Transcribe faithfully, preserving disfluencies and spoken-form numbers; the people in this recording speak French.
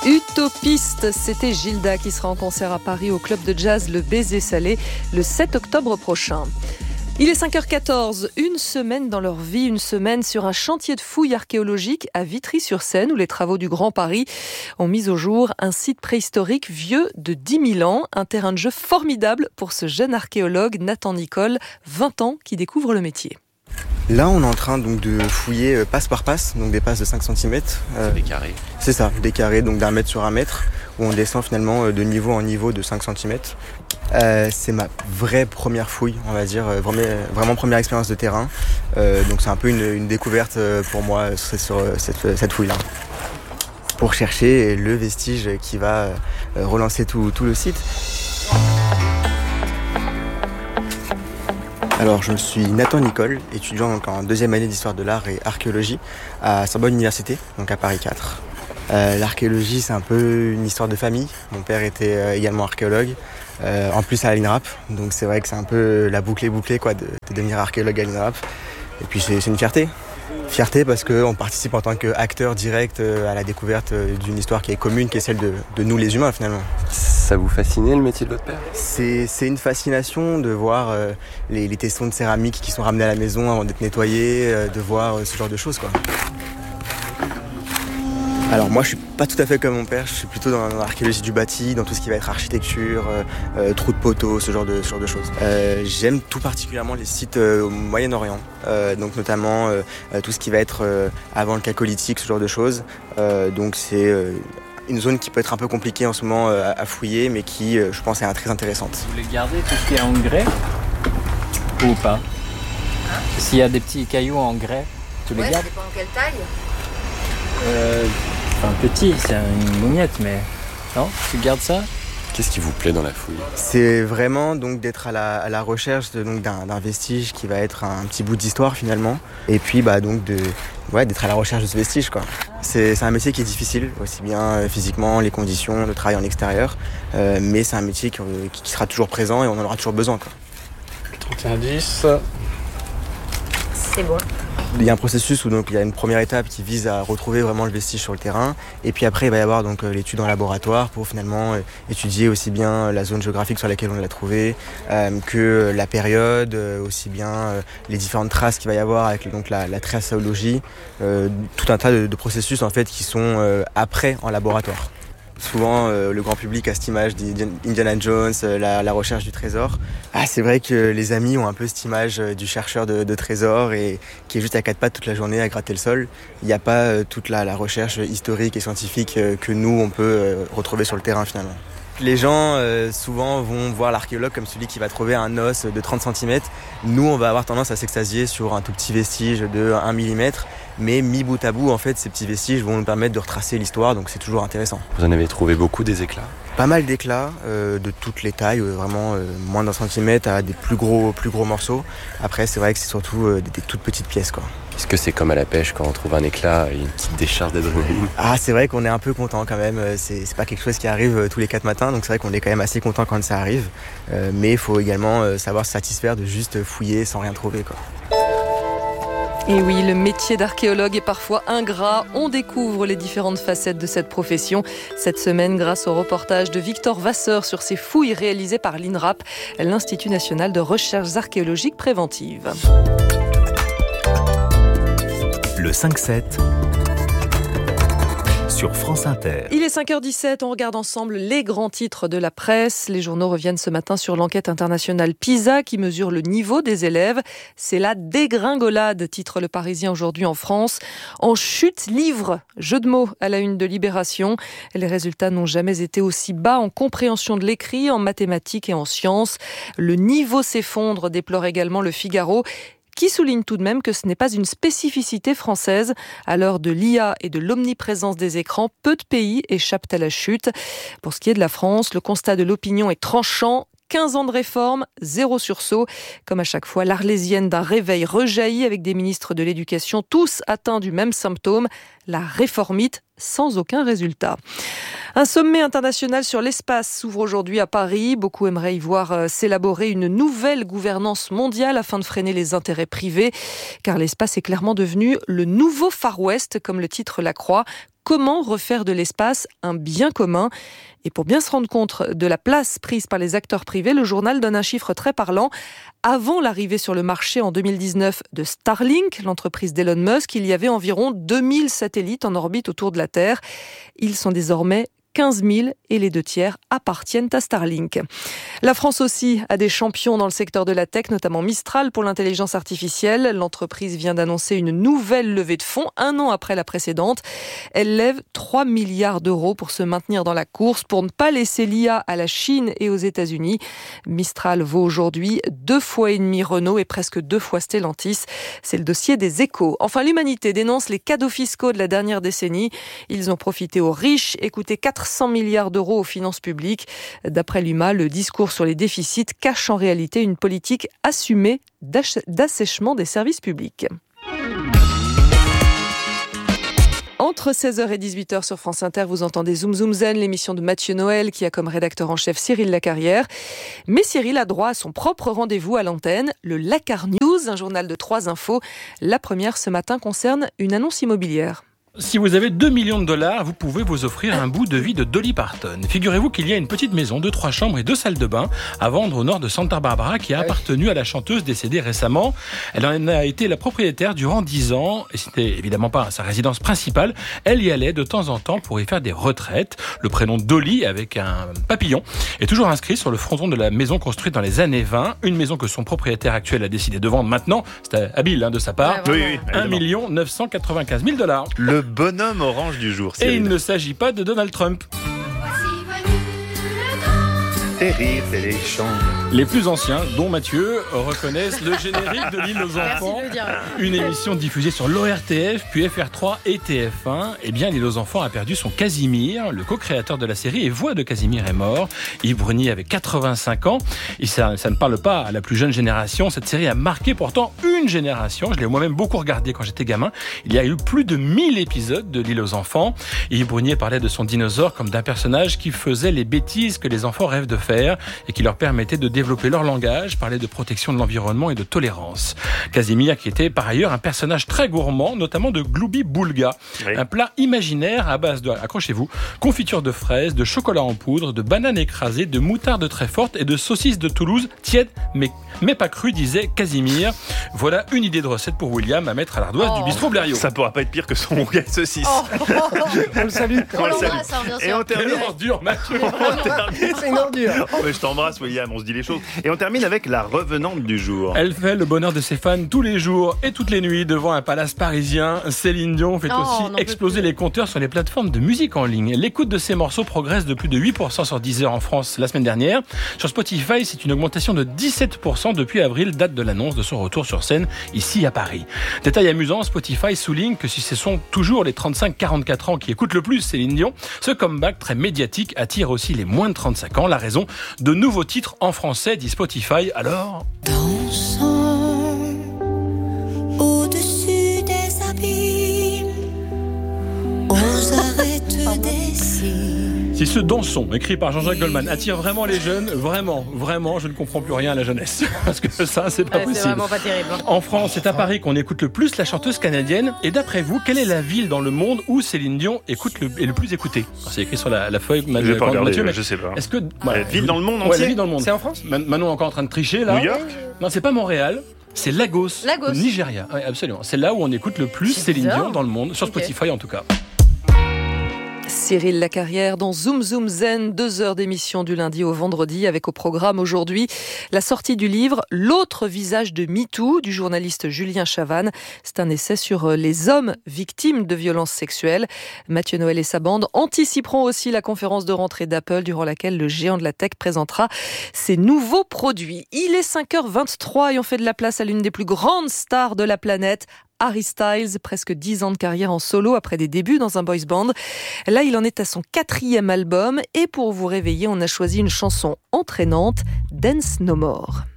Utopiste, c'était Gilda qui sera en concert à Paris au club de jazz Le Baiser Salé le sept octobre prochain. Il est cinq heures quatorze, une semaine dans leur vie, une semaine sur un chantier de fouilles archéologiques à Vitry-sur-Seine où les travaux du Grand Paris ont mis au jour un site préhistorique vieux de dix mille ans, un terrain de jeu formidable pour ce jeune archéologue Nathan Nicole, vingt ans, qui découvre le métier. Là, on est en train donc de fouiller euh, passe par passe, donc des passes de cinq centimètres. Euh, c'est des carrés. C'est ça, des carrés donc d'un mètre sur un mètre, où on descend finalement de niveau en niveau de cinq centimètres. Euh, c'est ma vraie première fouille, on va dire, vraiment, vraiment première expérience de terrain. Euh, donc c'est un peu une, une découverte pour moi sur, sur cette, cette fouille-là. Pour chercher le vestige qui va relancer tout, tout le site. Alors, je suis Nathan Nicole, étudiant donc en deuxième année d'histoire de l'art et archéologie à Sorbonne Université, donc à Paris quatre. Euh, l'archéologie, c'est un peu une histoire de famille. Mon père était euh, également archéologue, euh, en plus à l'INRAP, donc c'est vrai que c'est un peu la boucle bouclée quoi, de, de devenir archéologue à l'INRAP. Et puis c'est, c'est une fierté. Fierté parce qu'on participe en tant qu'acteur direct à la découverte d'une histoire qui est commune, qui est celle de, de nous les humains finalement. Ça vous fascinait le métier de votre père ? C'est, c'est une fascination de voir euh, les, les tessons de céramique qui sont ramenés à la maison avant d'être nettoyés, euh, de voir euh, ce genre de choses quoi. Alors moi je suis pas tout à fait comme mon père, je suis plutôt dans l'archéologie du bâti, dans tout ce qui va être architecture, euh, euh, trous de poteaux, ce genre de, ce genre de choses. Euh, j'aime tout particulièrement les sites euh, au Moyen-Orient, euh, donc notamment euh, tout ce qui va être euh, avant le Chalcolithique, ce genre de choses. Euh, donc c'est euh, une zone qui peut être un peu compliquée en ce moment euh, à fouiller, mais qui euh, je pense est très intéressante. Vous voulez garder tout ce qui est en grès ou pas ? S'il y a des petits cailloux en grès, tu les ouais, gardes ? Ça dépend en quelle taille. Euh, enfin petit, c'est une mougnette, mais non, tu gardes ça ? Qu'est-ce qui vous plaît dans la fouille ? C'est vraiment donc d'être à la, à la recherche de, donc, d'un, d'un vestige qui va être un petit bout d'histoire finalement, et puis bah donc de ouais d'être à la recherche de ce vestige quoi. C'est, c'est un métier qui est difficile, aussi bien euh, physiquement, les conditions, le travail en extérieur, euh, mais c'est un métier qui, qui sera toujours présent et on en aura toujours besoin quoi. trente et un dix. C'est bon. Il y a un processus où donc il y a une première étape qui vise à retrouver vraiment le vestige sur le terrain, et puis après il va y avoir donc l'étude en laboratoire pour finalement étudier aussi bien la zone géographique sur laquelle on l'a trouvé euh, que la période, aussi bien euh, les différentes traces qu'il va y avoir avec donc la, la tracéologie, euh, tout un tas de, de processus en fait qui sont euh, après en laboratoire. Souvent, euh, le grand public a cette image d'Indiana Jones, euh, la, la recherche du trésor. Ah, c'est vrai que les amis ont un peu cette image euh, du chercheur de, de trésors et qui est juste à quatre pattes toute la journée à gratter le sol. Il n'y a pas euh, toute la, la recherche historique et scientifique euh, que nous, on peut euh, retrouver sur le terrain finalement. Les gens, euh, souvent, vont voir l'archéologue comme celui qui va trouver un os de trente centimètres. Nous, on va avoir tendance à s'extasier sur un tout petit vestige de un millimètre. Mais mis bout à bout, en fait, ces petits vestiges vont nous permettre de retracer l'histoire, donc c'est toujours intéressant. Vous en avez trouvé beaucoup des éclats ? Pas mal d'éclats, euh, de toutes les tailles, euh, vraiment euh, moins d'un centimètre à des plus gros, plus gros morceaux. Après, c'est vrai que c'est surtout euh, des, des toutes petites pièces, quoi. Est-ce que c'est comme à la pêche quand on trouve un éclat et une petite décharge d'adrénaline ? Ah, c'est vrai qu'on est un peu content quand même. C'est, c'est pas quelque chose qui arrive tous les quatre matins, donc c'est vrai qu'on est quand même assez content quand ça arrive. Euh, mais il faut également euh, savoir se satisfaire de juste fouiller sans rien trouver, quoi. Et oui, le métier d'archéologue est parfois ingrat. On découvre les différentes facettes de cette profession. Cette semaine, grâce au reportage de Victor Vasseur sur ces fouilles réalisées par l'INRAP, l'Institut national de recherches archéologiques préventives. Le cinq sept sur France Inter. Il est cinq heures dix-sept, on regarde ensemble les grands titres de la presse. Les journaux reviennent ce matin sur l'enquête internationale PISA qui mesure le niveau des élèves. C'est la dégringolade, titre Le Parisien aujourd'hui en France. En chute livre, jeu de mots à la une de Libération. Les résultats n'ont jamais été aussi bas en compréhension de l'écrit, en mathématiques et en sciences. Le niveau s'effondre, déplore également Le Figaro, qui souligne tout de même que ce n'est pas une spécificité française. À l'heure de l'I A et de l'omniprésence des écrans, peu de pays échappent à la chute. Pour ce qui est de la France, le constat de l'opinion est tranchant. quinze ans de réforme, zéro sursaut. Comme à chaque fois, l'Arlésienne d'un réveil rejaillit avec des ministres de l'Éducation, tous atteints du même symptôme, la réformite, sans aucun résultat. Un sommet international sur l'espace s'ouvre aujourd'hui à Paris. Beaucoup aimeraient y voir euh, s'élaborer une nouvelle gouvernance mondiale afin de freiner les intérêts privés, car l'espace est clairement devenu le nouveau Far West, comme le titre La Croix. Comment refaire de l'espace un bien commun ? Et pour bien se rendre compte de la place prise par les acteurs privés, le journal donne un chiffre très parlant. Avant l'arrivée sur le marché en deux mille dix-neuf de Starlink, l'entreprise d'Elon Musk, il y avait environ deux mille satellites en orbite autour de la Terre. Ils sont désormais quinze mille et les deux tiers appartiennent à Starlink. La France aussi a des champions dans le secteur de la tech, notamment Mistral pour l'intelligence artificielle. L'entreprise vient d'annoncer une nouvelle levée de fonds un an après la précédente. Elle lève trois milliards d'euros pour se maintenir dans la course, pour ne pas laisser l'I A à la Chine et aux États-Unis. Mistral vaut aujourd'hui deux fois et demi Renault et presque deux fois Stellantis. C'est le dossier des Échos. Enfin, l'humanité dénonce les cadeaux fiscaux de la dernière décennie. Ils ont profité aux riches et coûté quatre cents milliards d'euros aux finances publiques. D'après l'U M A, le discours sur les déficits cache en réalité une politique assumée d'assèchement des services publics. Entre seize heures et dix-huit heures sur France Inter, vous entendez Zoom Zoom Zen, l'émission de Mathieu Noël qui a comme rédacteur en chef Cyril Lacarrière. Mais Cyril a droit à son propre rendez-vous à l'antenne, le Lacar News, un journal de trois infos. La première ce matin concerne une annonce immobilière. Si vous avez deux millions de dollars, vous pouvez vous offrir un bout de vie de Dolly Parton. Figurez-vous qu'il y a une petite maison de trois chambres et deux salles de bain à vendre au nord de Santa Barbara qui a appartenu à la chanteuse décédée récemment. Elle en a été la propriétaire durant dix ans et c'était évidemment pas sa résidence principale. Elle y allait de temps en temps pour y faire des retraites. Le prénom Dolly avec un papillon est toujours inscrit sur le fronton de la maison construite dans les années vingt. Une maison que son propriétaire actuel a décidé de vendre maintenant. C'était habile hein, de sa part. Ouais, oui, oui, un million neuf cent quatre-vingt-quinze mille dollars. Le bonhomme orange du jour. Et il ne s'agit pas de Donald Trump. Tes rires et les chants. Les plus anciens, dont Mathieu, reconnaissent le générique de l'île aux enfants. Une émission diffusée sur l'O R T F, puis F R trois et T F un. Eh bien, l'île aux enfants a perdu son Casimir. Le co-créateur de la série et voix de Casimir est mort. Yves Brunier avait quatre-vingt-cinq ans. Et ça, ça ne parle pas à la plus jeune génération. Cette série a marqué pourtant une génération. Je l'ai moi-même beaucoup regardé quand j'étais gamin. Il y a eu plus de mille épisodes de l'île aux enfants. Et Yves Brunier parlait de son dinosaure comme d'un personnage qui faisait les bêtises que les enfants rêvent de faire et qui leur permettait de développer leur langage, parlait de protection de l'environnement et de tolérance. Casimir qui était par ailleurs un personnage très gourmand, notamment de Gloubi Boulga, oui. Un plat imaginaire à base de, accrochez-vous, confiture de fraises, de chocolat en poudre, de bananes écrasées, de moutarde très forte et de saucisses de Toulouse tièdes mais, mais pas crues, disait Casimir. Voilà une idée de recette pour William à mettre à l'ardoise oh. du bistrot Blériot. Ça pourra pas être pire que son gars saucisse. Oh. On le salue. On, on le salue. Hein, bien sûr. Et on termine. C'est une ordure, Mathieu. C'est une ordure. Oh, mais je t'embrasse, William, on se dit les choses. Et on termine avec la revenante du jour. Elle fait le bonheur de ses fans tous les jours et toutes les nuits devant un palace parisien. Céline Dion fait oh, aussi exploser les compteurs sur les plateformes de musique en ligne. L'écoute de ses morceaux progresse de plus de huit pour cent sur Deezer en France la semaine dernière. Sur Spotify, c'est une augmentation de dix-sept pour cent depuis avril, date de l'annonce de son retour sur scène ici à Paris. Détail amusant, Spotify souligne que si ce sont toujours les trente-cinq à quarante-quatre ans qui écoutent le plus Céline Dion, ce comeback très médiatique attire aussi les moins de trente-cinq ans. La raison, de nouveaux titres en français, dit Spotify. Alors dansons au-dessus des abîmes, aux arêtes des cimes. Si ce dansons, écrit par Jean-Jacques Goldman, attire vraiment les jeunes, vraiment, vraiment, je ne comprends plus rien à la jeunesse. Parce que ça, c'est pas ouais, possible. C'est vraiment pas terrible. En France, c'est à Paris qu'on écoute le plus la chanteuse canadienne. Et d'après vous, quelle est la ville dans le monde où Céline Dion écoute le, est le plus écoutée? C'est écrit sur la, la feuille. Je vais pas regarder, Mathieu, mais je sais pas. Est-ce que voilà, la ville dans le monde entier? Ouais, la ville dans le monde. C'est en France? Man- Manon est encore en train de tricher là. New York? Non, c'est pas Montréal. C'est Lagos, Lagos. Nigeria. Oui, absolument. C'est là où on écoute le plus C'est Céline bizarre. Dion dans le monde, sur Okay. Spotify en tout cas. Cyril Lacarrière dans Zoom Zoom Zen, deux heures d'émission du lundi au vendredi avec au programme aujourd'hui la sortie du livre L'autre visage de MeToo du journaliste Julien Chavannes. C'est un essai sur les hommes victimes de violences sexuelles. Mathieu Noël et sa bande anticiperont aussi la conférence de rentrée d'Apple durant laquelle le géant de la tech présentera ses nouveaux produits. Il est cinq heures vingt-trois et on fait de la place à l'une des plus grandes stars de la planète, Harry Styles, presque dix ans de carrière en solo après des débuts dans un boys band. Là, il en est à son quatrième album et pour vous réveiller, on a choisi une chanson entraînante, Dance No More.